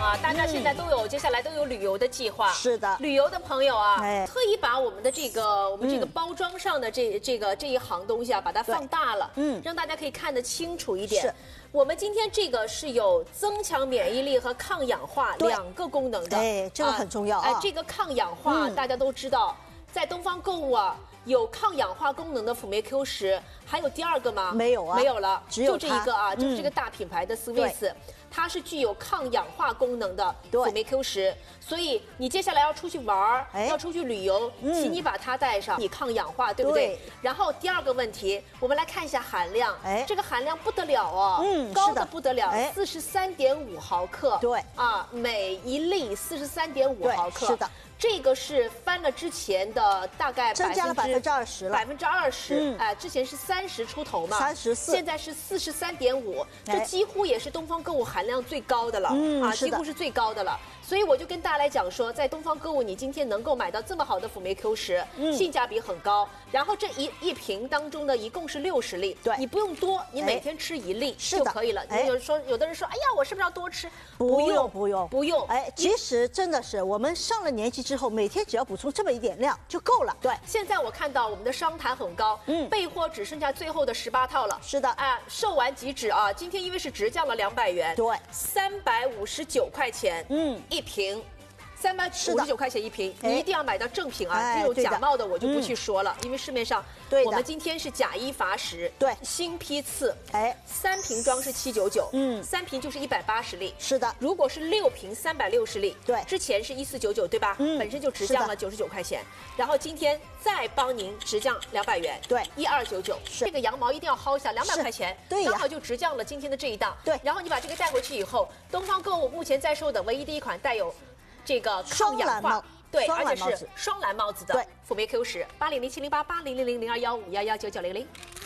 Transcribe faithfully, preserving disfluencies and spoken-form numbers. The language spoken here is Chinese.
啊，大家现在都有，嗯、接下来都有旅游的计划。 是的， 旅游的朋友啊，哎、特意把我们的这个我们这个包装上的这、嗯、这个这一行东西啊，把它放大了，嗯，让大家可以看得清楚一点。是，我们今天这个是有增强免疫力和抗氧化两个功能的。 哎，这个很重要啊。 哎、呃，这个抗氧化、嗯、大家都知道，在东方购物啊。有抗氧化功能的辅酶 Q 十，还有第二个吗？ 没有啊， 没有了， 只有就这一个啊，嗯、就是这个大品牌的 Swiss， 它是具有抗氧化功能的辅酶 Q 十，所以你接下来要出去玩，哎、要出去旅游，嗯、请你把它带上，你抗氧化，对不对？对。然后第二个问题，我们来看一下含量，哎，这个含量不得了哦，嗯，高的不得了，四十三点五毫克， 对， 啊，每一粒四十三点五毫克， 是的。 这个是翻了之前的大概增加了百分之二十了， 百分之二十，哎，之前是三十出头嘛， 三十四， 现在是四十三点五，这几乎也是东方购物含量最高的了，嗯、啊，几乎是最高的了。所以我就跟大家来讲说，在东方购物，你今天能够买到这么好的辅酶 Q 十，嗯、性价比很高。然后这一一瓶当中呢，一共是六十粒，对，你不用多，你每天吃一粒就可以了。哎、你有说有的人说，哎呀，我是不是要多吃？ 不用不用不用。 哎，其实真的是我们上了年纪之后，每天只要补充这么一点量就够了。 对，现在我看到我们的商谈很高，嗯，备货只剩下最后的十八套了。 是的， 哎，售完即止啊！今天因为是直降了两百元， 对， 三百五十九块钱，嗯，一瓶。三百五十九块钱一瓶，你一定要买到正品啊！这种假冒的我就不去说了，因为市面上我们今天是假一罚十， 对， 新批次，哎，三瓶装是七九九，嗯，三瓶就是一百八十粒， 是的。 如果是六瓶三百六十粒，对，之前是一四九九，对吧？嗯，本身就直降了九十九块钱，然后今天再帮您直降两百元， 对， 一二九九，这个羊毛一定要薅一下，两百块钱， 对， 刚好就直降了今天的这一档， 对。 然后你把这个带回去以后，东方购物目前在售的唯一的一款带有。这个抗氧化，对，而且是双蓝帽子的辅酶 Q 十，八零零七零八八零零零零二幺五幺幺九九零零。